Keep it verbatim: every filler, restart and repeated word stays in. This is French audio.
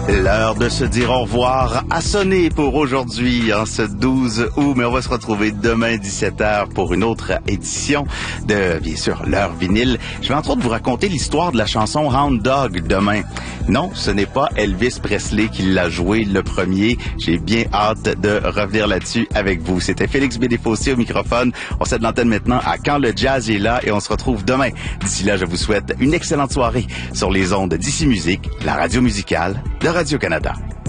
L'heure de se dire au revoir a sonné pour aujourd'hui, en ce douze août, mais on va se retrouver demain dix-sept heures pour une autre édition de, bien sûr, l'heure vinyle. Je vais entre autres vous raconter l'histoire de la chanson Hound Dog demain. Non, ce n'est pas Elvis Presley qui l'a joué le premier. J'ai bien hâte de revenir là-dessus avec vous. C'était Félix Bédéfossé au microphone. On cède l'antenne maintenant à Quand le jazz est là et on se retrouve demain. D'ici là, je vous souhaite une excellente soirée sur les ondes d'Ici Musique, la radio musicale de Radio-Canada.